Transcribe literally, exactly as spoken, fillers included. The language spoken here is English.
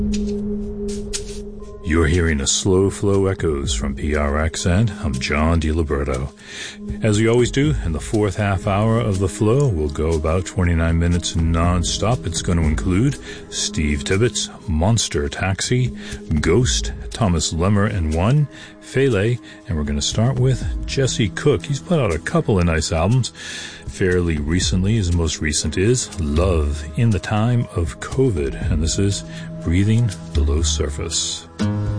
You're hearing a Slow Flow Echoes from P R X, and I'm John DiLiberto. As we always do, in the fourth half hour of the flow, we'll go about twenty-nine minutes non-stop. It's going to include Steve Tibbetts, Monster Taxi, Ghost, Thomas Lemmer and One, Fele, and we're going to start with Jesse Cook. He's put out a couple of nice albums fairly recently. His most recent is Love in the Time of COVID, and this is Breathing Below Surface.